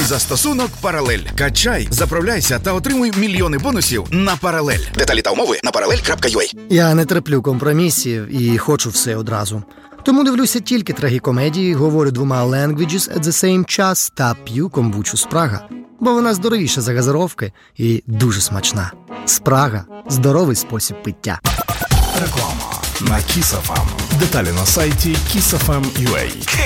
застосунок «Паралель». Качай, заправляйся та отримуй мільйони бонусів на «Паралель». Деталі та умови на parallel.ua. Я не терплю компромісів і хочу все одразу. Тому дивлюся тільки трагікомедії, говорю 2 languages at the same час та п'ю комбучу Спрага. Бо вона здоровіша за газировки і дуже смачна. Спрага – здоровий спосіб пиття. Реклама на Kiss FM. Деталі на сайті kissfm.ua.